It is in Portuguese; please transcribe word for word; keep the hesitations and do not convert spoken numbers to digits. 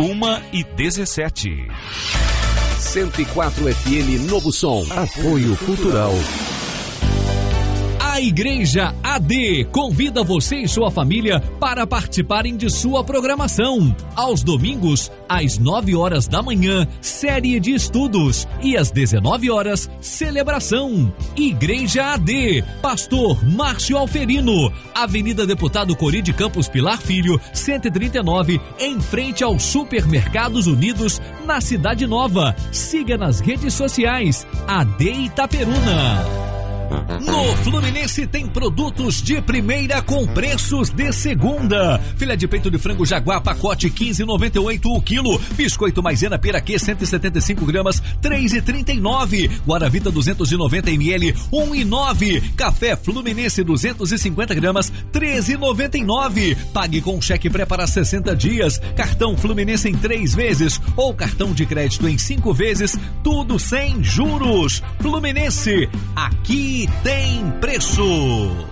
uma e dezessete. cento e quatro F M Novo Som. Apoio Cultural. A Igreja A D convida você e sua família para participarem de sua programação. Aos domingos, às nove horas da manhã, série de estudos. E às dezenove horas, celebração. Igreja A D, Pastor Márcio Alferino, Avenida Deputado Cori de Campos Pilar Filho, cento e trinta e nove, em frente aos Supermercados Unidos, na Cidade Nova. Siga nas redes sociais, A D Itaperuna. No Fluminense tem produtos de primeira com preços de segunda. Filé de peito de frango Jaguar, pacote quinze reais e noventa e oito centavos o quilo. Biscoito maisena Piraquê, cento e setenta e cinco gramas, três reais e trinta e nove centavos. Guaravita duzentos e noventa mililitros, um real e nove centavos. Café Fluminense duzentos e cinquenta gramas, treze reais e noventa e nove centavos. Pague com cheque pré para sessenta dias. Cartão Fluminense em três vezes ou cartão de crédito em cinco vezes, tudo sem juros. Fluminense, aqui tem preço.